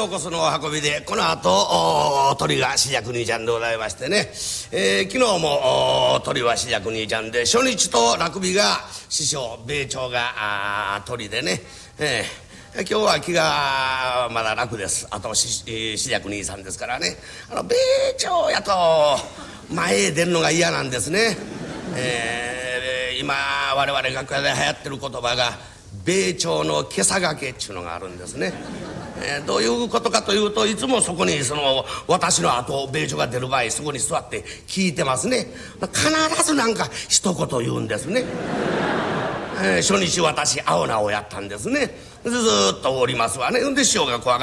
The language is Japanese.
ようこそのお運びで、この後鳥がしじゃく兄ちゃんでございましてね、昨日も鳥はしじゃく兄ちゃんで、初日と落日が師匠米朝が鳥でね、今日は気がまだ楽です。あとしじゃく兄さんですからね、米朝やと前へ出るのが嫌なんですね。今我々楽屋で流行ってる言葉が米朝の袈裟掛けっちゅうのがあるんですね。どういうことかというと、いつもそこに私の後米朝が出る場合、そこに座って聞いてますね。必ずなんか一言言うんですね。初日私青菜をやったんですね。ずっとおりますわね。で師匠が怖が